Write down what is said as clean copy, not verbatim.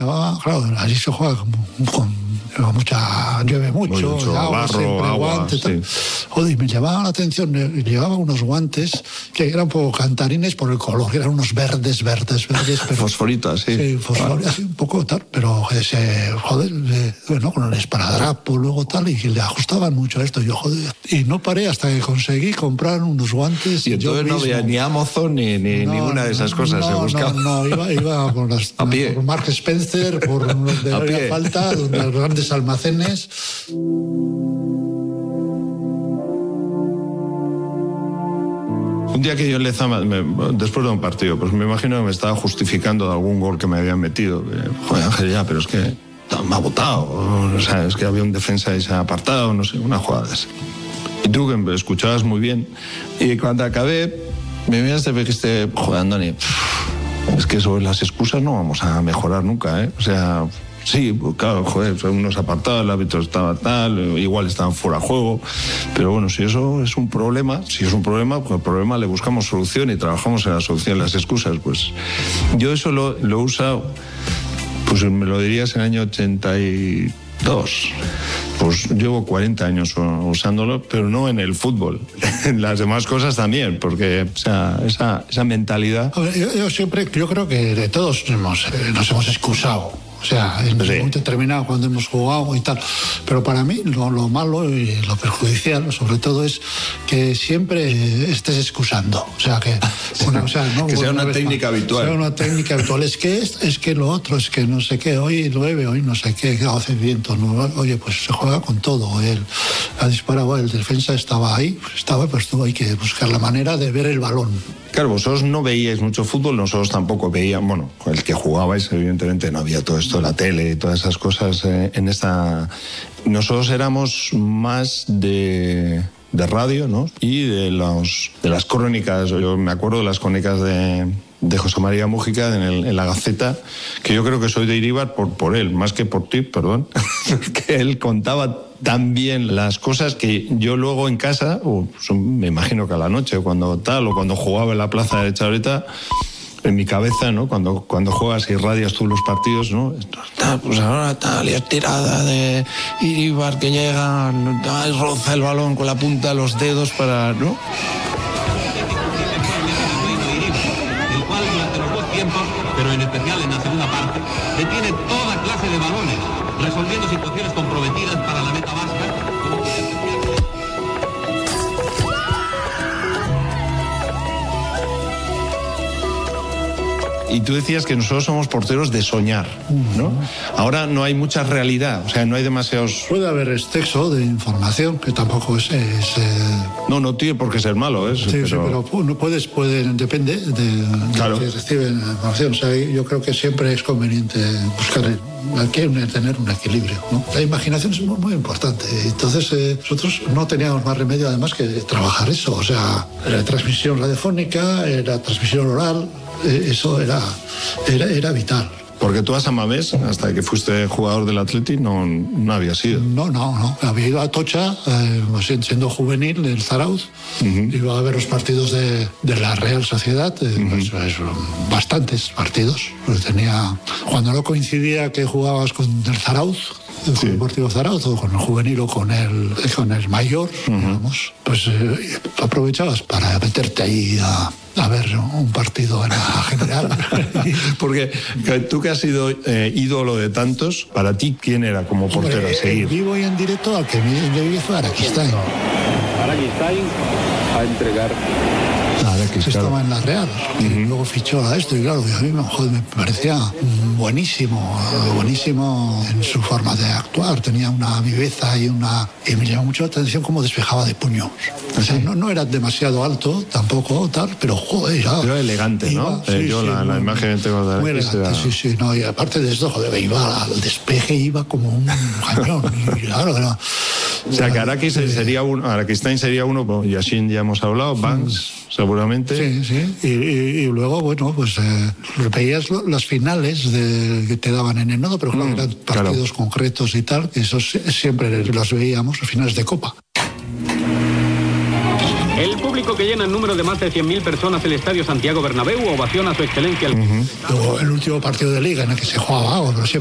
Claro, allí se juega llueve mucho, agua, guantes, sí. Joder, me llamaba la atención, llevaba unos guantes que eran un poco cantarines por el color, eran unos verdes, pero fosforitas, sí. Sí, fosforitas, un poco tal, pero con el esparadrapo, luego tal, y que le ajustaban mucho a esto. Yo, y no paré hasta que conseguí comprar unos guantes. Y entonces no había ni Amazon ni ninguna de esas cosas, se buscaba. No, iba por a pie. Por Mark Spencer, por donde había falta, donde los grandes almacenes. Un día que yo en Lezama, después de un partido, pues me imagino que me estaba justificando de algún gol que me habían metido. Joder, Ángel, ya, pero es que me ha botado. O sea, es que había un defensa y se ha apartado, no sé, una jugada de esa. Y tú que me escuchabas muy bien. Y cuando acabé, me miraste y me dijiste, joder, Andoni, es que sobre las excusas no vamos a mejorar nunca, ¿eh? O sea, sí, claro, joder, unos apartados, el árbitro estaba tal, igual estaban fuera de juego, pero bueno, si eso es un problema, pues al problema le buscamos solución y trabajamos en la solución. Las excusas, pues yo eso lo he usado, pues me lo dirías en el año 82. Pues llevo 40 años usándolo, pero no en el fútbol, en las demás cosas también, porque o sea, esa mentalidad. A ver, yo creo que de todos nos hemos excusado. O sea, en un momento determinado cuando hemos jugado y tal. Pero para mí lo malo y lo perjudicial, sobre todo, es que siempre estés excusando. O sea, que sea una técnica habitual. Sea una técnica habitual. Es que lo otro, es que no sé qué, hoy llueve, hoy no sé qué, hace viento. ¿No? Oye, pues se juega con todo. Él ha disparado, el defensa estaba ahí, pues tuvo que buscar la manera de ver el balón. Claro, vosotros no veíais mucho fútbol, nosotros tampoco veíamos, bueno, el que jugabais, evidentemente no había todo esto de la tele y todas esas cosas en esta. Nosotros éramos más de radio, ¿no? Y de las crónicas. Yo me acuerdo de las crónicas de José María Mújica en la Gaceta, que yo creo que soy de Iríbar por él, más que por ti, perdón, que él contaba también las cosas que yo luego en casa, me imagino que a la noche, cuando jugaba en la plaza de Chabreta, en mi cabeza, ¿no? Cuando juegas y radias tú los partidos, ¿no? Pues ahora tal, y es tirada de Iríbar que llega, roza el balón con la punta de los dedos para, ¿no? El cual durante los dos tiempos, pero en especial en la segunda parte, detiene toda clase de balones, resolviendo situaciones comprometidas para la meta vasca. Y tú decías que nosotros somos porteros de soñar, ¿no? Ahora no hay mucha realidad, o sea, no hay demasiados. Puede haber exceso de información, que tampoco es No tiene por qué ser malo, ¿eh? Sí, pero no depende de claro. Que reciben información. O sea, yo creo que siempre es conveniente tener un equilibrio, ¿no? La imaginación es muy, muy importante. Entonces, nosotros no teníamos más remedio además que trabajar eso. O sea, la transmisión radiofónica, la transmisión oral, eso era vital. Porque tú a San Mamés, hasta que fuiste jugador del Atleti, no habías ido. No. Había ido a Atocha, siendo juvenil, del Zarauz. Iba a ver los partidos de la Real Sociedad, bastantes partidos. Cuando no coincidía que jugabas con el Zarauz, el Deportivo Zarauz, o con el juvenil o con el mayor, digamos, pues aprovechabas para meterte ahí a ver un partido en la general. Porque tú que has sido ídolo de tantos, para ti, ¿quién era como portero a seguir? Vivo y en directo al que me fue Araquistain. Araquistain a entregar. Estaba en la Real, y luego fichó a esto, y claro, a mí me parecía buenísimo en su forma de actuar. Tenía una viveza y me llamó mucho la atención cómo despejaba de puños. O sea, no era demasiado alto tampoco, tal, pero joder, era elegante, ¿no? La imagen que tengo de muy elegante, sí, no, y aparte de esto, joder, iba al despeje, iba como un cañón, y claro, era. O sea, que Araquistain sería uno, Yashin ya hemos hablado, Banks seguramente. Sí. Y luego, bueno, pues veías las finales que te daban en el nodo, pero claro, eran partidos concretos y tal, esos siempre los veíamos, finales de Copa. El público que llena en número de más de 100.000 personas el Estadio Santiago Bernabéu ovaciona a su excelencia. Luego el último partido de Liga en el que se jugaba algo, pero siempre